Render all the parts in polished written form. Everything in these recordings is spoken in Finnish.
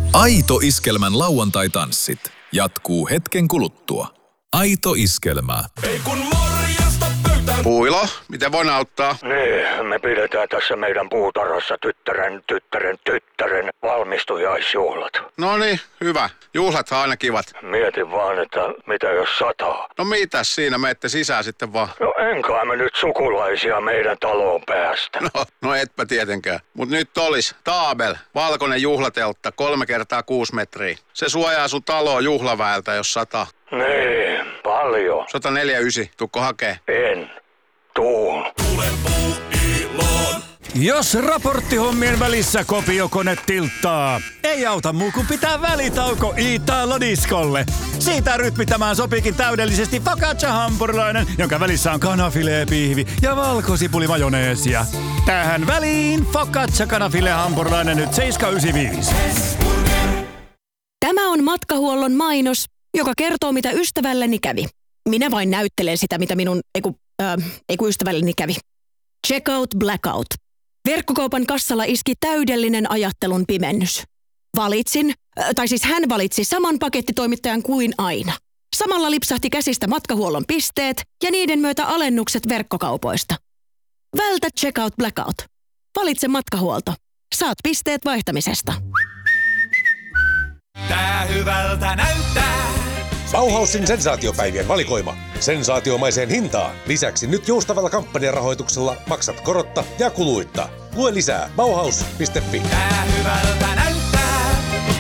Aito Iskelmän lauantai-tanssit jatkuu hetken kuluttua. Aito Iskelmä. Ei kun morjesta pöytään. Puilo, miten voin auttaa? Niin, me pidetään tässä meidän puutarhassa tyttären valmistujaisjuhlat. No niin, hyvä. Juhlathan aina kivat. Mietin vaan, että mitä jos sataa. No mitäs siinä, menette sisään sitten vaan. No enkä me nyt sukulaisia meidän taloon päästä. No etpä tietenkään. Mut nyt olis Taabel, valkoinen juhlateltta, 3x6 metriä. Se suojaa sun taloa juhlaväeltä, jos sataa. Niin, paljon. 149, tukko hakee. En. Tuun. Tule Puuiloon. Jos raporttihommien välissä kopiokone tilttaa, ei auta muu kuin pitää välitauko Italo-diskolle. Siitä rytmittämään sopiikin täydellisesti focaccia-hampurilainen, jonka välissä on kanafilee-pihvi ja valkosipuli-majoneesia. Tähän väliin focaccia-kanafilee-hampurilainen nyt 7,95. Tämä on matkahuollon mainos, joka kertoo, mitä ystävälleni kävi. Minä vain näyttelen sitä, mitä minun ystävälleni kävi. Checkout Blackout. Verkkokaupan kassalla iski täydellinen ajattelun pimennys. Hän valitsi saman pakettitoimittajan kuin aina. Samalla lipsahti käsistä matkahuollon pisteet ja niiden myötä alennukset verkkokaupoista. Vältä Checkout Blackout. Valitse matkahuolto. Saat pisteet vaihtamisesta. Tää hyvältä näyttää. Bauhausin sensaatiopäivien valikoima. Sensaatiomaiseen hintaan. Lisäksi nyt joustavalla kampanjarahoituksella maksat korotta ja kuluitta. Lue lisää Bauhaus.fi. Tää hyvältä näyttää.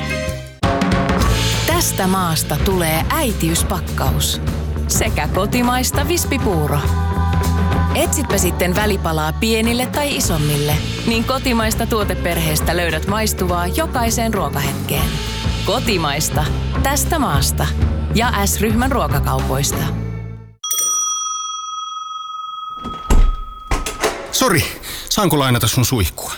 Tästä maasta tulee äitiyspakkaus. Sekä kotimaista vispipuuro. Etsitpä sitten välipalaa pienille tai isommille, niin kotimaista tuoteperheestä löydät maistuvaa jokaiseen ruokahetkeen. Kotimaista. Tästä maasta. Ja S-ryhmän ruokakaupoista. Sori, saanko lainata sun suihkua?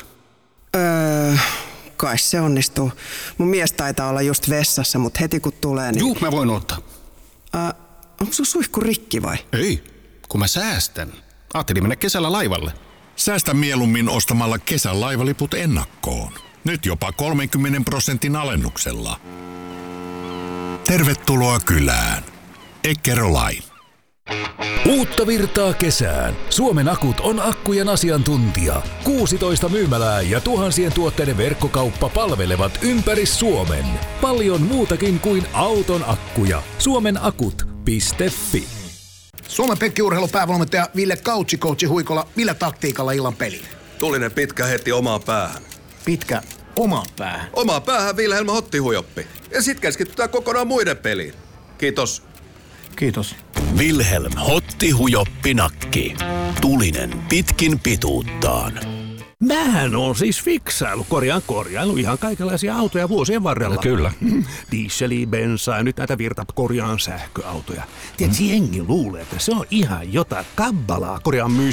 Kai se onnistuu. Mun mies taitaa olla just vessassa, mutta heti kun tulee, niin... Juu, mä voin ottaa. Onko sun suihku rikki vai? Ei, kun mä säästän. Ajattelin mennä kesällä laivalle. Säästä mieluummin ostamalla kesän laivaliput ennakkoon. Nyt jopa 30% alennuksella. Tervetuloa kylään. Eckerö-Line. Uutta virtaa kesään. Suomen Akut on akkujen asiantuntija. 16 myymälää ja tuhansien tuotteiden verkkokauppa palvelevat ympäri Suomen. Paljon muutakin kuin auton akkuja. suomenakut.fi. Suomen Pekki-urheilun päävalmentaja Ville Kautsi coachi Huikola. Millä taktiikalla illan peliin? Tulinen pitkä heti omaan päähän. Pitkä omaan päähän? Omaan päähän Wilhelm Hottihujoppi. Ja sit keskitytään kokonaan muiden peliin. Kiitos. Kiitos. Wilhelm Hottihujoppi nakki. Tulinen pitkin pituuttaan. Mähän on siis korjailu ihan kaikenlaisia autoja vuosien varrella. No, kyllä. Dieseliä, bensaa ja nyt näitä korjaan sähköautoja. Tiedätkö, jengi luulee, että se on ihan jotain kabbalaa korjaan myy